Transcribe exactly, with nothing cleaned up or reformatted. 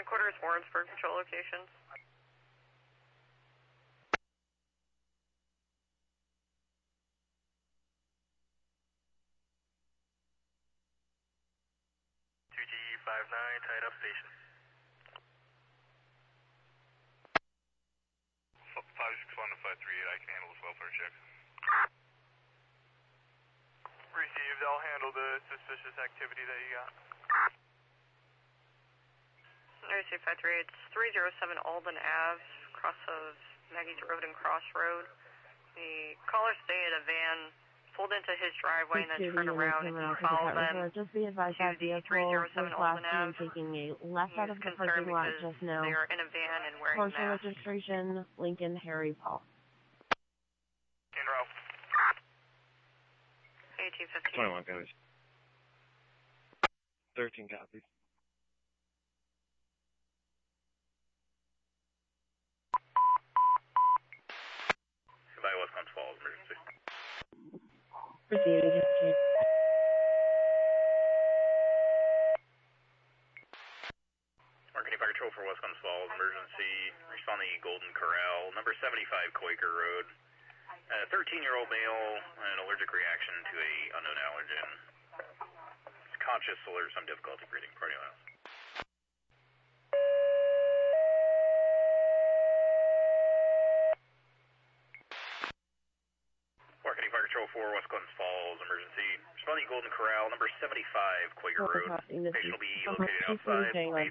Headquarters, Warrensburg patrol locations. two G five nine, tied up station. five six one to five three eight, I can handle this welfare check. Received, I'll handle the suspicious activity that you got. I received five three eight, it's three oh seven Alden Ave, cross of Maggie's Road and Cross Road. The caller stayed at a van, pulled into his driveway, and then turned around and he followed them just be advised that to the vehicle three oh seven was Alden last Ave. seen taking a left He out was of the concerned parking lot because just now. they were in a van and wearing Partial masks. registration, Lincoln Harry Paul. In route. eighteen fifteen. twenty-one guys. thirteen copies. By Wisconsin Falls, emergency. Proceed again. Marketing Fire Control for Wisconsin Falls, emergency. Responding Golden Corral, number seventy-five Quaker Road. A thirteen-year-old male, an allergic reaction to a unknown allergen. It's conscious, alert, some difficulty breathing, party miles. Marketing Fire Control for Wisconsin Falls, emergency. Responding Golden Corral, number seventy-five Quaker Road. Patient will be located outside.